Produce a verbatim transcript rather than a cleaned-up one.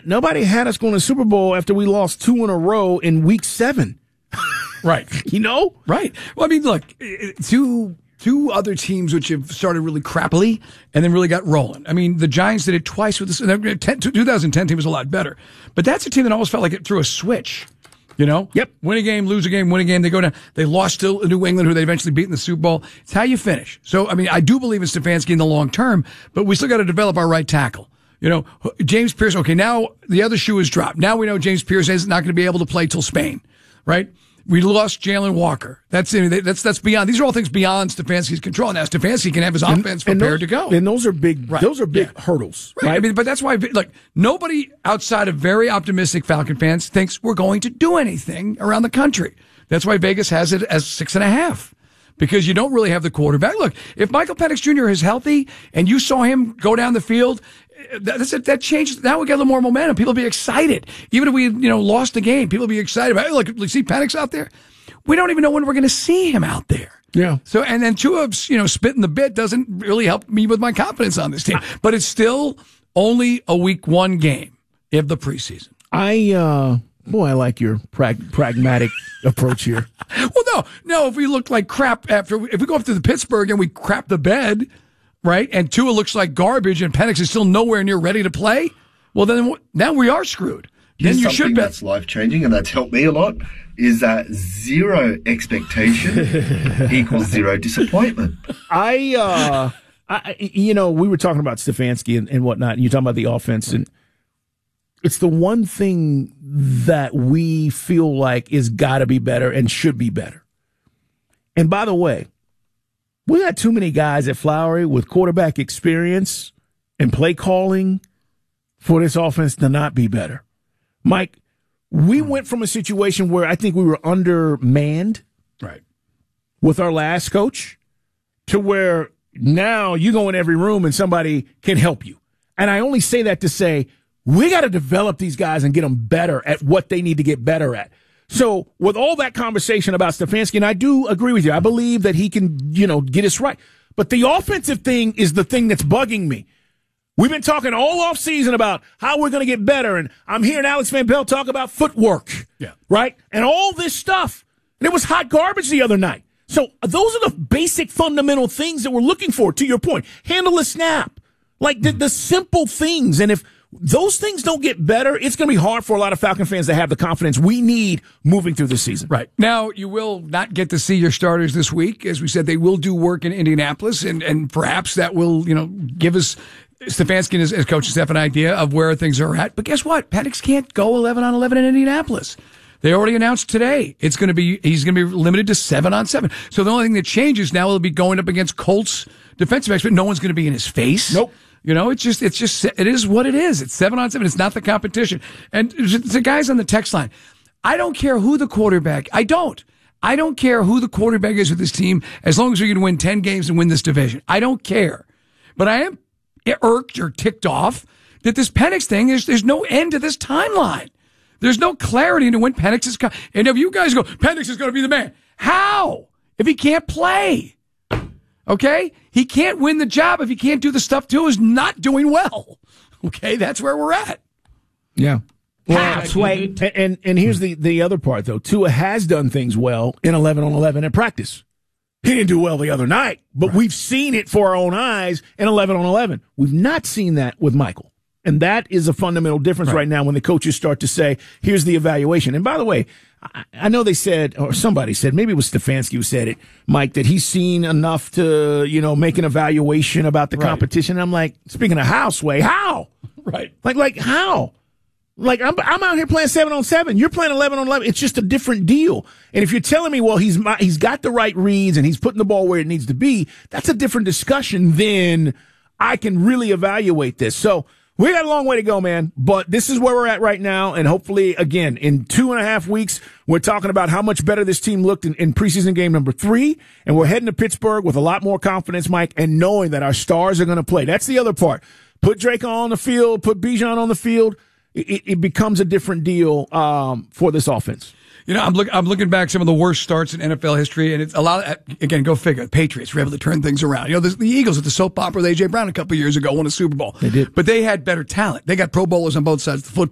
nobody had us going to the Super Bowl after we lost two in a row in week seven. Right. You know? Right. Well, I mean, look, two two other teams which have started really crappily and then really got rolling. I mean, the Giants did it twice with this. The twenty ten team was a lot better. But that's a team that almost felt like it threw a switch. You know? Yep. Win a game, lose a game, win a game. They go down. They lost to New England, who they eventually beat in the Super Bowl. It's how you finish. So, I mean, I do believe in Stefanski in the long term, but we still got to develop our right tackle. You know, James Pierce, okay, now the other shoe is dropped. Now we know James Pierce is not going to be able to play till Spain, right? We lost Jalen Walker. That's that's that's beyond. These are all things beyond Stefanski's control. Now Stefanski can have his offense and, prepared and to those, go, and those are big. Right. Those are big yeah. hurdles, right? right? I mean, but that's why, look, nobody outside of very optimistic Falcon fans thinks we're going to do anything around the country. That's why Vegas has it as six and a half. Because you don't really have the quarterback. Look, if Michael Penix Junior is healthy and you saw him go down the field, that's a, that changes. Now we get a little more momentum. People be excited. Even if we, you know, lost the game, people be excited about, hey, look, see Penix out there. We don't even know when we're going to see him out there. Yeah. So, and then Tua's, you know, spitting the bit doesn't really help me with my confidence on this team. But it's still only a week one game of the preseason. I, uh, boy, I like your prag- pragmatic approach here. Well, no, no. If we look like crap after, if we go up to the Pittsburgh and we crap the bed, right, and Tua looks like garbage and Penix is still nowhere near ready to play, well, then now we are screwed. Here's then you something should bet. That's life changing, and that's helped me a lot. Is that zero expectation equals zero disappointment? I, uh, I, you know, we were talking about Stefanski and, and whatnot, and you're talking about the offense, and it's the one thing that we feel like is got to be better and should be better. And by the way, we got too many guys at Flowery with quarterback experience and play calling for this offense to not be better. Mike, we went from a situation where I think we were undermanned, right, with our last coach to where now you go in every room and somebody can help you. And I only say that to say we got to develop these guys and get them better at what they need to get better at. So with all that conversation about Stefanski, and I do agree with you, I believe that he can, you know, get us right. But the offensive thing is the thing that's bugging me. We've been talking all off season about how we're going to get better, and I'm hearing Alex Van Pelt talk about footwork, yeah, right, and all this stuff. And it was hot garbage the other night. So those are the basic fundamental things that we're looking for. To your point, handle a snap, like the, the simple things. And if those things don't get better, it's going to be hard for a lot of Falcon fans to have the confidence we need moving through the season. Right. Now, you will not get to see your starters this week. As we said, they will do work in Indianapolis, and, and perhaps that will, you know, give us Stefanski and his, his coaching staff an idea of where things are at. But guess what? Penix can't go eleven on eleven in Indianapolis. They already announced today it's going to be he's going to be limited to seven on seven. So the only thing that changes now will be going up against Colts defensive backs, but no one's going to be in his face. Nope. You know, it's just it's just it is what it is. It's seven on seven. It's not the competition. And the guys on the text line, I don't care who the quarterback. I don't. I don't care who the quarterback is with this team as long as we can win ten games and win this division. I don't care. But I am irked or ticked off that this Penix thing is there's no end to this timeline. There's no clarity into when Penix is coming. And if you guys go, Penix is going to be the man. How? If he can't play. Okay? He can't win the job if he can't do the stuff Tua is not doing well. Okay? That's where we're at. Yeah. Well, Halfway. And, and and here's the, the other part, though. Tua has done things well in eleven on eleven in practice. He didn't do well the other night, but right. We've seen it for our own eyes in eleven on eleven. We've not seen that with Michael. And that is a fundamental difference right. right now when the coaches start to say, here's the evaluation. And by the way, I, I know they said, or somebody said, maybe it was Stefanski who said it, Mike, that he's seen enough to, you know, make an evaluation about the right. competition. And I'm like, speaking of Houseway, how? Right. Like, like how? Like, I'm, I'm out here playing seven on seven. You're playing eleven on eleven. It's just a different deal. And if you're telling me, well, he's, he's got the right reads and he's putting the ball where it needs to be, that's a different discussion than I can really evaluate this. So we got a long way to go, man. But this is where we're at right now. And hopefully, again, in two and a half weeks, we're talking about how much better this team looked in, in preseason game number three. And we're heading to Pittsburgh with a lot more confidence, Mike, and knowing that our stars are going to play. That's the other part. Put Drake on the field, put Bijan on the field. It, it becomes a different deal um, for this offense. You know, I'm, look, I'm looking back some of the worst starts in N F L history, and it's a lot of, again, go figure, the Patriots were able to turn things around. You know, the, the Eagles with the soap opera with A J. Brown a couple of years ago won a Super Bowl. They did. But they had better talent. They got Pro Bowlers on both sides of the football.